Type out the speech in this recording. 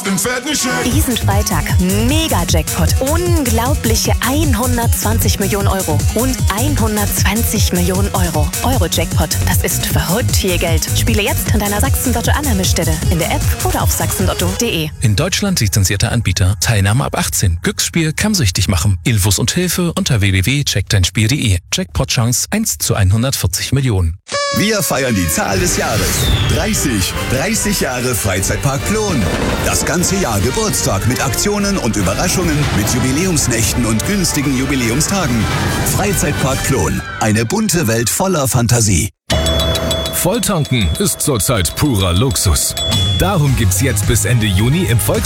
Diesen Freitag Mega-Jackpot. Unglaubliche 120 Millionen Euro und 120 Millionen Euro. Euro-Jackpot, das ist verrückt viel Geld. Spiele jetzt an deiner Sachsen-Lotto-Annahmestelle, in der App oder auf sachsenlotto.de. In Deutschland lizenzierter Anbieter. Teilnahme ab 18. Glücksspiel kann süchtig machen. Infos und Hilfe unter www.checkdeinspiel.de. Jackpot-Chance 1 zu 140 Millionen. Wir feiern die Zahl des Jahres. 30. 30 Jahre Freizeitpark Plon. Das ganze Jahr Geburtstag mit Aktionen und Überraschungen, mit Jubiläumsnächten und günstigen Jubiläumstagen. Freizeitpark Plon. Eine bunte Welt voller Fantasie. Volltanken ist zurzeit purer Luxus. Darum gibt's jetzt bis Ende Juni im